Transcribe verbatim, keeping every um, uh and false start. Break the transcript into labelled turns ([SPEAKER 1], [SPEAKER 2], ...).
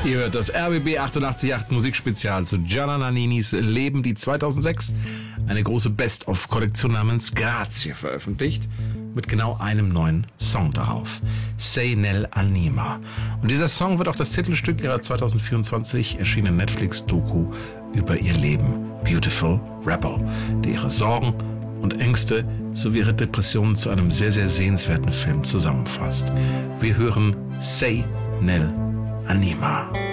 [SPEAKER 1] Ihr hört das R B B achtundachtzig Komma acht Musikspezial zu Gianna Nanninis Leben, die zweitausendsechs eine große Best-of-Kollektion namens Grazie veröffentlicht, mit genau einem neuen Song darauf. Sei nell'anima. Und dieser Song wird auch das Titelstück ihrer zweitausendvierundzwanzig erschienenen Netflix-Doku über ihr Leben. Beautiful Rebel, der ihre Sorgen und Ängste sowie ihre Depressionen zu einem sehr, sehr sehenswerten Film zusammenfasst. Wir hören Sei nell'anima.